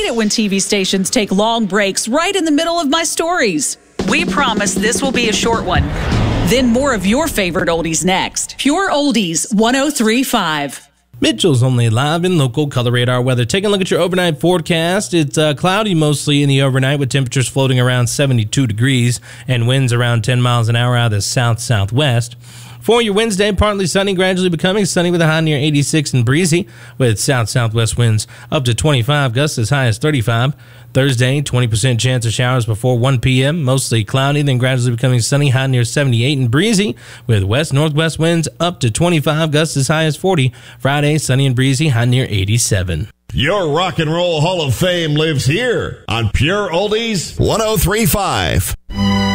it when TV stations take long breaks right in the middle of my stories. We promise this will be a short one. Then more of your favorite oldies next. Pure Oldies 103.5. Mitchell's Only live in local color radar weather. Taking a look at your overnight forecast. It's cloudy mostly in the overnight with temperatures floating around 72 degrees and winds around 10 miles an hour out of the south-southwest. For your Wednesday, partly sunny, gradually becoming sunny with a high near 86 and breezy with south-southwest winds up to 25, gusts as high as 35. Thursday, 20% chance of showers before 1 p.m., mostly cloudy, then gradually becoming sunny, high near 78 and breezy with west-northwest winds up to 25, gusts as high as 40. Friday, sunny and breezy, high near 87. Your Rock and Roll Hall of Fame lives here on Pure Oldies 103.5.